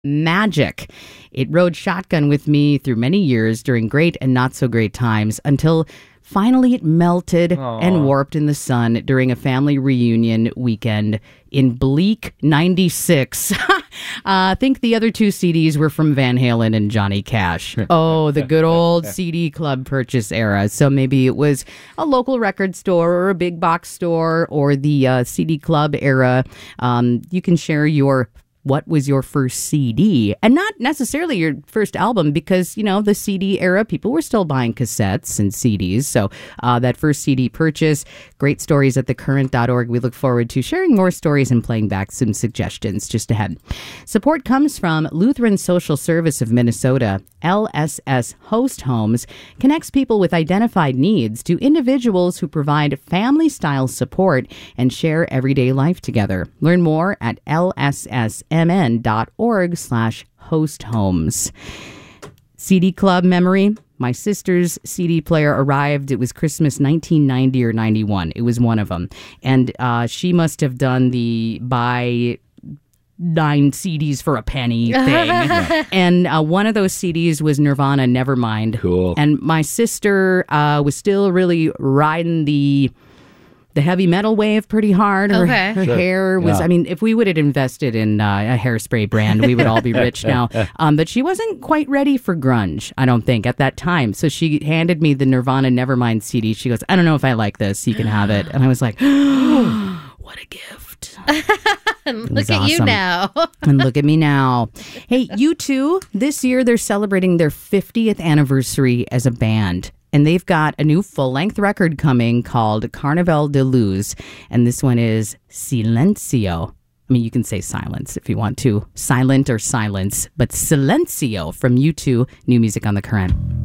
Magic. It rode shotgun with me through many years during great and not so great times until finally it melted and warped in the sun during a family reunion weekend in bleak 96. I think the other two CDs were from Van Halen and Johnny Cash. Oh, the good old CD club purchase era. So maybe it was a local record store or a big box store or the CD club era. You can share what was your first CD, and not necessarily your first album, because, the CD era, people were still buying cassettes and CDs. So that first CD purchase, great stories at thecurrent.org. We look forward to sharing more stories and playing back some suggestions just ahead. Support comes from Lutheran Social Service of Minnesota. LSS Host Homes connects people with identified needs to individuals who provide family-style support and share everyday life together. Learn more at lssmn.org/hosthomes. CD Club memory. My sister's CD player arrived. It was Christmas 1990 or 91. It was one of them. And she must have done the buy 9 CDs for a penny thing. And one of those CDs was Nirvana, Nevermind. Cool. And my sister was still really riding the heavy metal wave pretty hard. Her hair was, if we would have invested in a hairspray brand, we would all be rich now. But she wasn't quite ready for grunge, I don't think, at that time. So she handed me the Nirvana Nevermind CD. She goes, I don't know if I like this. You can have it. And I was like, what a gift. Look at you now. And look at me now. Hey, U2, this year they're celebrating their 50th anniversary as a band. And they've got a new full-length record coming called Carnaval de Luz. And this one is Silencio. I mean, you can say silence if you want to. Silent or silence. But Silencio from U2, new music on The Current.